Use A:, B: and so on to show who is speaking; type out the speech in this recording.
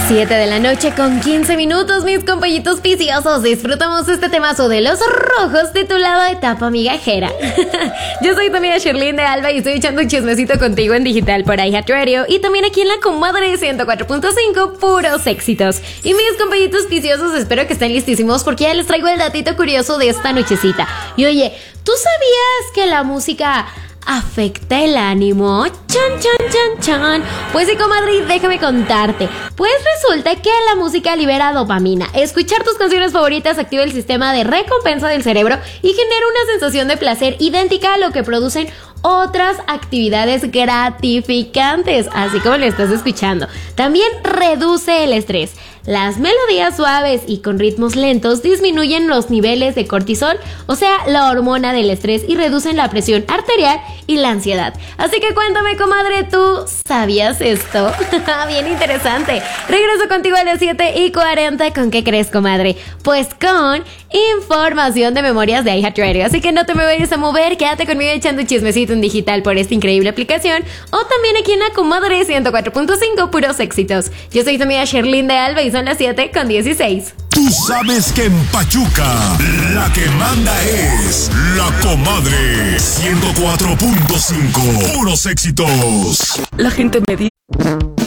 A: 7 de la noche con 15 minutos, mis compañitos viciosos. Disfrutamos este temazo de los rojos titulado Etapa Migajera. Yo soy tu amiga Sherlyn de Alba y estoy echando un chismecito contigo en digital por iHeartRadio y también aquí en la Comadre 104.5, puros éxitos. Y mis compañitos viciosos, espero que estén listísimos porque ya les traigo el datito curioso de esta nochecita. Y oye, ¿tú sabías que la música afecta el ánimo? Chan, chan, chan, chan. Pues sí, comadre, déjame contarte. Pues resulta que la música libera dopamina. Escuchar tus canciones favoritas activa el sistema de recompensa del cerebro y genera una sensación de placer idéntica a lo que producen otras actividades gratificantes, así como lo estás escuchando. También reduce el estrés. Las melodías suaves y con ritmos lentos disminuyen los niveles de cortisol, o sea, la hormona del estrés, y reducen la presión arterial y la ansiedad. Así que cuéntame, comadre, ¿tú sabías esto? Bien interesante. Regreso contigo a las 7:40. ¿Con qué crees, comadre? Pues con información de memorias de iHeartRadio. Así que no te me vayas a mover, quédate conmigo echando chismecito en digital por esta increíble aplicación, o también aquí en la Comadre 104.5, puros éxitos. Yo soy tu amiga Sherlyn de Alba y son las 7:16.
B: Tú sabes que en Pachuca la que manda es la Comadre 104.5, puros éxitos.
C: La gente me dice